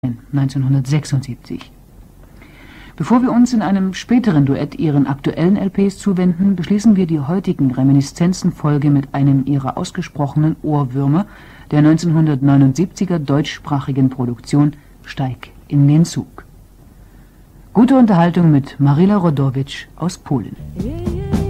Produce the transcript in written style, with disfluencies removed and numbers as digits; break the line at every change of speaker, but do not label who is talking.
1976. Bevor wir uns in einem späteren Duett ihren aktuellen LPs zuwenden, beschließen wir die heutigen Reminiszenzen-Folge mit einem ihrer ausgesprochenen Ohrwürmer der 1979er deutschsprachigen Produktion Steig in den Zug. Gute Unterhaltung mit Maryla Rodowicz aus Polen.